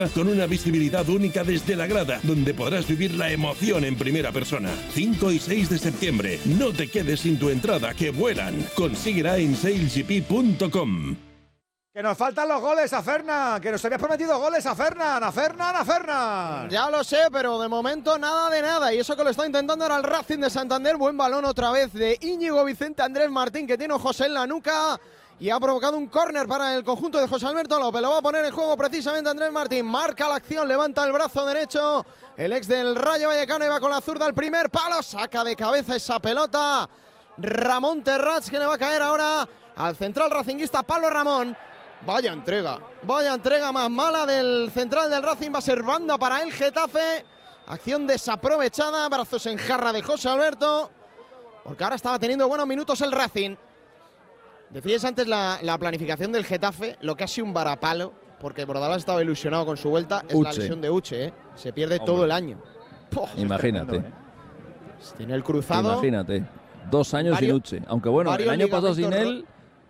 con una visibilidad única desde la grada, donde podrás vivir la emoción en primera persona. 5 y 6 de septiembre. No te quedes sin tu entrada, que vuelan. Consíguela en salesgp.com. Que nos faltan los goles a Fernan, que nos habías prometido goles a Fernan. Ya lo sé, pero de momento nada de nada. Y eso que lo está intentando ahora el Racing de Santander. Buen balón otra vez de Íñigo Vicente Andrés Martín, que tiene a José en la nuca. Y ha provocado un córner para el conjunto de José Alberto López. Lo va a poner en juego precisamente Andrés Martín. Marca la acción, levanta el brazo derecho. El ex del Rayo Vallecano iba con la zurda al primer palo. Saca de cabeza esa pelota Ramón Terrats, que le va a caer ahora al central racinguista Pablo Ramón. Vaya entrega más mala del central del Racing. Va a ser banda para el Getafe. Acción desaprovechada, brazos en jarra de José Alberto, porque ahora estaba teniendo buenos minutos el Racing. Decías antes la planificación del Getafe, lo que ha sido un varapalo, porque Bordalás estaba ilusionado con su vuelta, es la lesión de Uche, ¿eh? Se pierde todo el año. Imagínate. Tiene el cruzado. Imagínate. 2 años sin Uche. Aunque bueno, el año pasado sin él,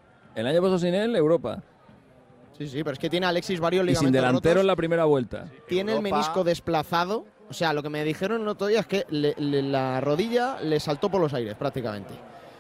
Europa. Sí, pero es que tiene a Alexis varios Y ligamentos sin delantero rotos. En la primera vuelta. Tiene el menisco desplazado. O sea, lo que me dijeron el otro día es que la rodilla le saltó por los aires prácticamente.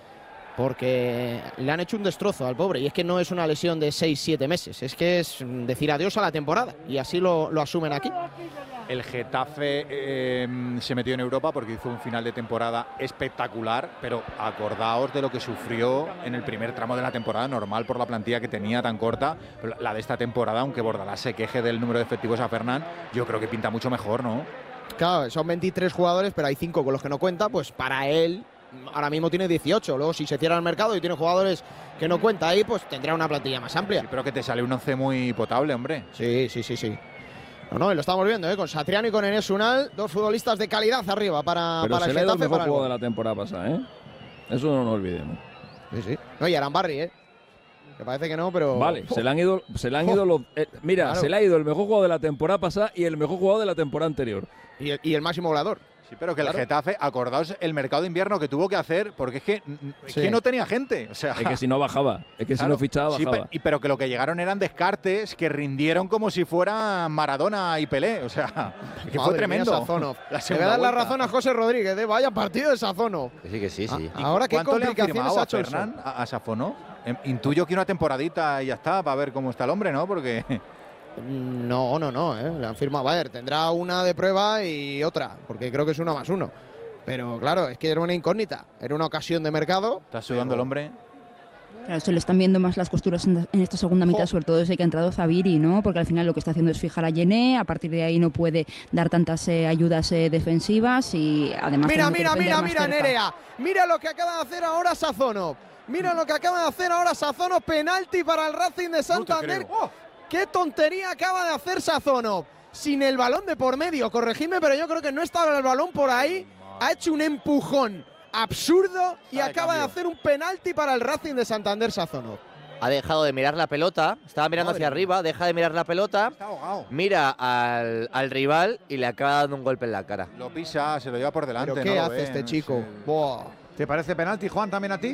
Porque le han hecho un destrozo al pobre. Y es que no es una lesión de 6-7 meses. Es que es decir adiós a la temporada. Y así lo asumen aquí. El Getafe se metió en Europa porque hizo un final de temporada espectacular, pero acordaos de lo que sufrió en el primer tramo de la temporada, normal por la plantilla que tenía tan corta, pero la de esta temporada, aunque Bordalás se queje del número de efectivos a Fernan, yo creo que pinta mucho mejor, ¿no? Claro, son 23 jugadores, pero hay 5 con los que no cuenta, pues para él ahora mismo tiene 18. Luego si se cierra el mercado y tiene jugadores que no cuenta ahí, pues tendrá una plantilla más amplia. Sí, pero que te sale un 11 muy potable, hombre. Sí. No, lo estamos viendo, con Satriano y con Enes Unal, 2 futbolistas de calidad arriba para Pero el se le ha ido el Getafe. mejor juego de la temporada pasada, ¿eh? Eso no nos olvidemos. Sí. No, y Arambarri, que parece que no, pero... Vale, se le han ido los... mira, claro. Se le ha ido el mejor juego de la temporada pasada y el mejor jugador de la temporada anterior. Y el máximo goleador. Sí, pero que el Getafe, acordaos el mercado de invierno que tuvo que hacer, porque es que no tenía gente. O sea, es que si no bajaba, si no fichaba, bajaba. Pero que lo que llegaron eran descartes que rindieron como si fueran Maradona y Pelé. O sea, que fue tremendo. Sazonov. Le voy a dar la razón a José Rodríguez, vaya partido de Sazonov. Que sí. Ahora qué complicaciones ha hecho Fernan a Sazonov. Intuyo que una temporadita y ya está, para ver cómo está el hombre, ¿no? Porque... No, le han firmado. A ver, tendrá una de prueba y otra, porque creo que es 1+1. Pero claro, es que era una incógnita, era una ocasión de mercado. Está sudando el hombre. Claro, se le están viendo más las costuras en esta segunda mitad, sobre todo desde que ha entrado Zabiri, ¿no? Porque al final lo que está haciendo es fijar a Yené, a partir de ahí no puede dar tantas ayudas defensivas y además... Mira, Nerea, mira lo que acaba de hacer ahora Sazonov. Penalti para el Racing de Santander. ¡Qué tontería acaba de hacer Sazonov! Sin el balón de por medio, corregidme, pero yo creo que no estaba el balón por ahí. Ha hecho un empujón absurdo y acaba de hacer un penalti para el Racing de Santander Sazonov. Ha dejado de mirar la pelota, estaba mirando hacia arriba, deja de mirar la pelota, mira al rival y le acaba dando un golpe en la cara. Lo pisa, se lo lleva por delante. ¿Pero qué hace este chico? Buah. ¿Te parece penalti, Juan, también a ti?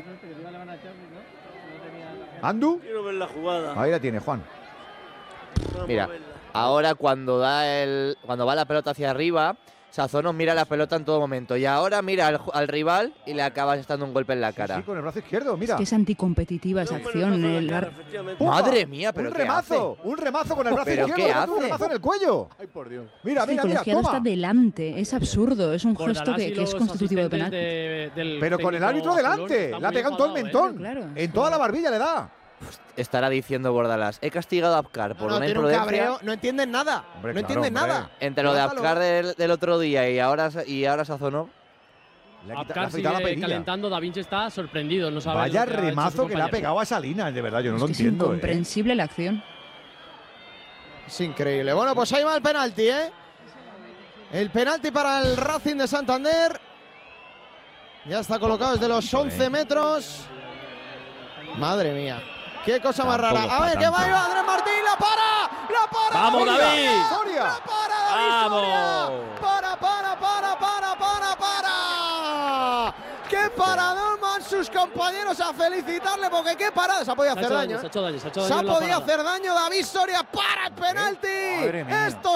¿Andu? Quiero ver la jugada. Ahí la tiene, Juan. Mira, ahora cuando va la pelota hacia arriba, Sazonov mira la pelota en todo momento y ahora mira al rival y le acaba dando un golpe en la cara. Sí, con el brazo izquierdo, mira. Es que es anticompetitiva esa acción. Madre mía, pero un remazo con el brazo izquierdo. ¿Qué hace? Un remazo en el cuello. Ay, por Dios. Mira, el colegiado está delante, es absurdo, es un gesto que es constitutivo de penal. Pero con el árbitro delante, le ha pegado en todo el mentón. Claro. En toda la barbilla le da. Estará diciendo Bordalás, he castigado a Apcar por una imprudencia. Cabreo, no entienden nada. Hombre, no entienden nada. Entre lo de Apcar del otro día y ahora Sazonov. Apcar sigue calentando, Da Vinci está sorprendido. No sabe Vaya remazo que le ha pegado a Salinas, de verdad, yo no lo entiendo. Es incomprensible la acción. Es increíble. Bueno, pues ahí va el penalti, El penalti para el Racing de Santander. Ya está colocado desde los 11 metros. Madre mía. Qué cosa más rara. A ver, que va Andrés Martín, la para. ¡Vamos, David! ¡La para, David! ¡Vamos! ¡Para! ¡Qué paradón más sus compañeros a felicitarle porque qué parada. Se ha podido hacer daño. Se ha hecho daño. Se ha podido hacer daño. David Soria para el penalti. Esto